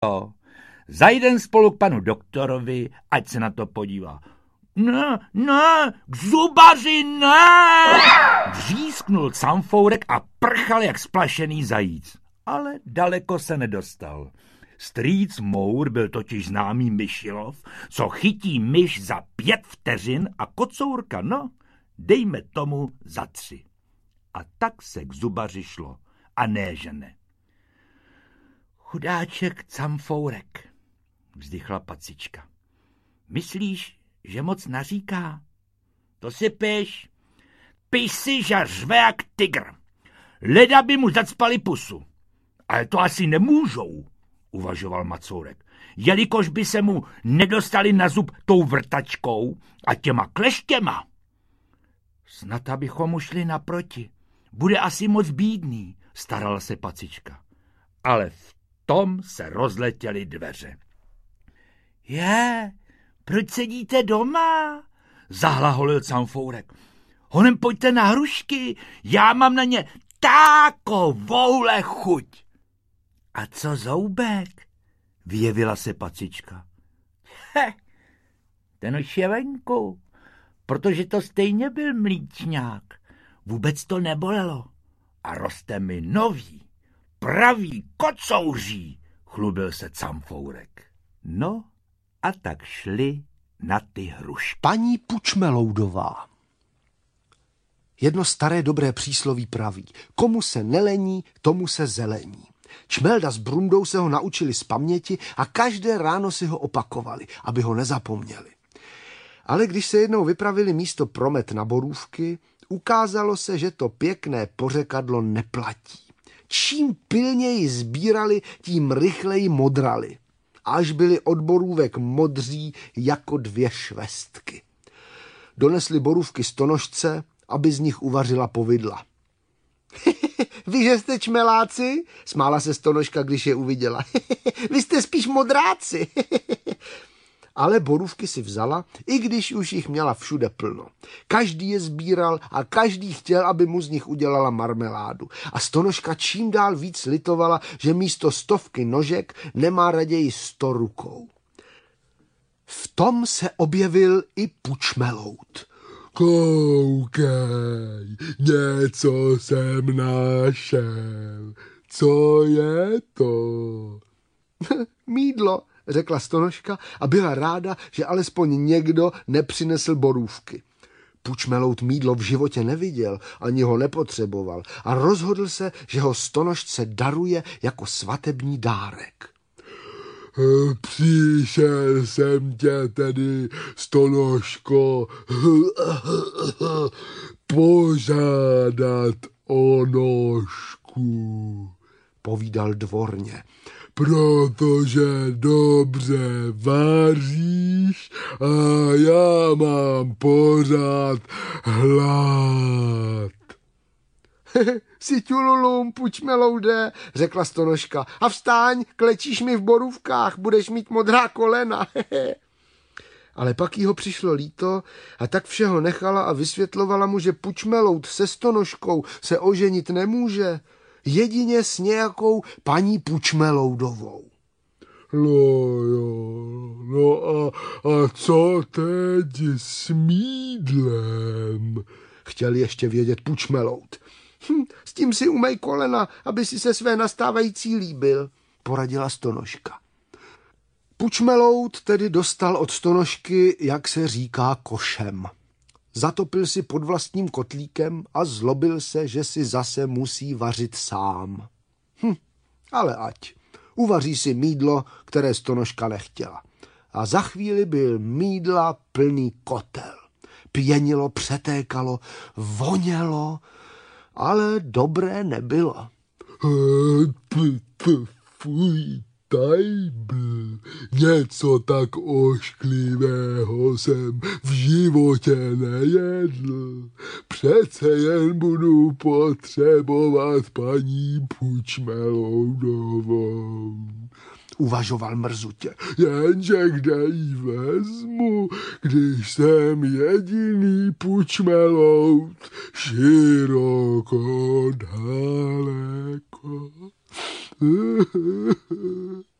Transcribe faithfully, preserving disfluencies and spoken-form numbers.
Zajdem spolu k panu doktorovi, ať se na to podívá. Ne, ne, k zubaři ne! Vřísknul Camfourek a prchal jak splašený zajíc. Ale daleko se nedostal. Strýc Mour byl totiž známý myšilov, co chytí myš za pět vteřin a kocourka, no, dejme tomu za tři. A tak se k zubaři šlo. A ne, že ne. Chudáček Camfourek, vzdychla Pacička. Myslíš, že moc naříká? To si piš. Piš si, že řve jak tygr. Leda by mu zacpali pusu. Ale to asi nemůžou, uvažoval Macourek, jelikož by se mu nedostali na zub tou vrtačkou a těma kleštěma. Snad abychom mu šli naproti. Bude asi moc bídný, starala se Pacička. Ale v tom se rozletěly dveře. Je, proč sedíte doma? Zahlaholil Camfourek. Honem pojďte na hrušky, já mám na ně takovouhle chuť. A co Zoubek? Vyjevila se Pacička. He, ten už je venku, protože to stejně byl mlíčňák. Vůbec to nebolelo. A roste mi nový, pravý kocouří, chlubil se Camfourek. No a tak šli na ty hrušky. Paní Pučmeloudová. Jedno staré dobré přísloví praví, komu se nelení, tomu se zelení. Čmelda s Brundou se ho naučili z paměti a každé ráno si ho opakovali, aby ho nezapomněli. Ale když se jednou vypravili místo Promet na borůvky, ukázalo se, že to pěkné pořekadlo neplatí. Čím pilněji sbírali, tím rychleji modrali. Až byli od borůvek modří jako dvě švestky. Donesli borůvky stonožce, aby z nich uvařila povidla. Vy, že jste čmeláci? Smála se stonožka, když je uviděla. Vy jste spíš modráci. Ale borůvky si vzala, i když už jich měla všude plno. Každý je sbíral a každý chtěl, aby mu z nich udělala marmeládu. A stonožka čím dál víc litovala, že místo stovky nožek nemá raději sto rukou. V tom se objevil i Pučmeloud. Koukej, něco jsem našel. Co je to? Mýdlo, řekla stonožka a byla ráda, že alespoň někdo nepřinesl borůvky. Pučmeloud mýdlo v životě neviděl, ani ho nepotřeboval a rozhodl se, že ho stonožce daruje jako svatební dárek. Přišel jsem tě tedy, stonožko, požádat o nožku, povídal dvorně. Protože dobře vaříš a já mám pořád hlad. Si ťululum, Pučmeloude, řekla stonožka. A vstáň, klečíš mi v borůvkách, budeš mít modrá kolena. Ale pak jí ho přišlo líto a tak všeho nechala a vysvětlovala mu, že Pučmeloud se stonožkou se oženit nemůže, jedině s nějakou paní Pučmeloudovou. No jo, no a, a co teď s mýdlem? Chtěl ještě vědět Pučmeloud. Hm, s tím si umej kolena, aby si se své nastávající líbil, poradila stonožka. Pučmeloud tedy dostal od stonožky, jak se říká, košem. Zatopil si pod vlastním kotlíkem a zlobil se, že si zase musí vařit sám. Hm, ale ať. Uvaří si mýdlo, které stonožka nechtěla. A za chvíli byl mýdla plný kotel. Pěnilo, přetékalo, vonělo, ale dobré nebylo. Fuj, tajbl, něco tak ošklivého jsem v životě nejedl. Přece jen budu potřebovat paní Pučmeloudovou. Uvažoval mrzutě. Jenže kde ji vezmu, když jsem jediný Pučmeloud, široko daleko.